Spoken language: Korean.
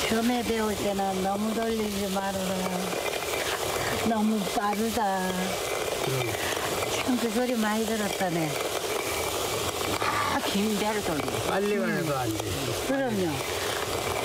처음에 배울 때는 너무 돌리지 말아라. 너무 빠르다. 참 그 소리 많이 들었다네. 긴 배를 돌려. 빨리 가도 안 돼. 그럼요.